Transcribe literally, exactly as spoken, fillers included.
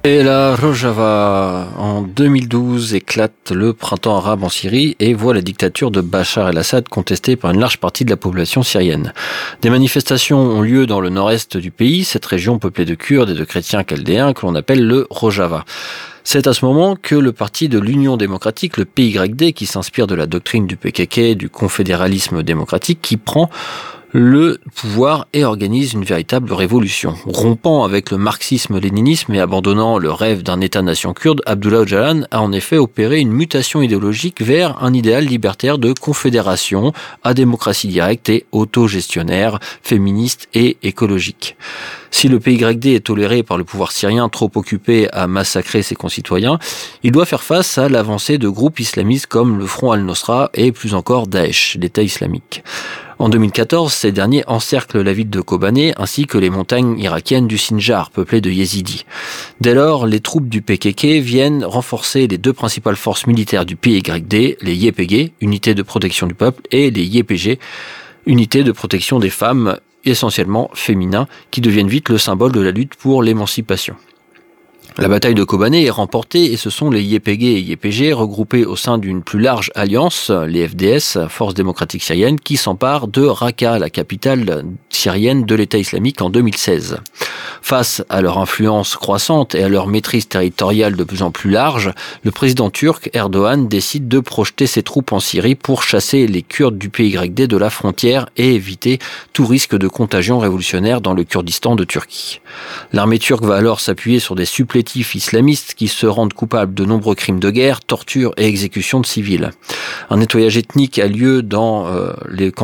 Et la Rojava, en deux mille douze, éclate le printemps arabe en Syrie et voit la dictature de Bachar el-Assad contestée par une large partie de la population syrienne. Des manifestations ont lieu dans le nord-est du pays, cette région peuplée de Kurdes et de chrétiens chaldéens que l'on appelle le Rojava. C'est à ce moment que le parti de l'Union démocratique, le P Y D, qui s'inspire de la doctrine du P K K, du confédéralisme démocratique, qui prend le pouvoir et organise une véritable révolution. Rompant avec le marxisme-léninisme et abandonnant le rêve d'un État-nation kurde, Abdullah Öcalan a en effet opéré une mutation idéologique vers un idéal libertaire de confédération à démocratie directe et autogestionnaire, féministe et écologique. Si le P Y D est toléré par le pouvoir syrien trop occupé à massacrer ses concitoyens, il doit faire face à l'avancée de groupes islamistes comme le Front al-Nosra et plus encore Daesh, l'État islamique. En deux mille quatorze, ces derniers encerclent la ville de Kobané ainsi que les montagnes irakiennes du Sinjar, peuplées de yézidis. Dès lors, les troupes du P K K viennent renforcer les deux principales forces militaires du P Y D, les Y P G, Unité de protection du peuple, et les Y P G, Unité de protection des femmes, essentiellement féminins, qui deviennent vite le symbole de la lutte pour l'émancipation. La bataille de Kobané est remportée et ce sont les Y P G et Y P G regroupés au sein d'une plus large alliance, les F D S, Forces démocratiques syriennes, qui s'emparent de Raqqa, la capitale syrienne de l'État islamique en deux mille seize. Face à leur influence croissante et à leur maîtrise territoriale de plus en plus large, le président turc Erdogan décide de projeter ses troupes en Syrie pour chasser les Kurdes du P Y D de la frontière et éviter tout risque de contagion révolutionnaire dans le Kurdistan de Turquie. L'armée turque va alors s'appuyer sur des supplétifs islamistes qui se rendent coupables de nombreux crimes de guerre, tortures et exécutions de civils. Un nettoyage ethnique a lieu dans euh, les camps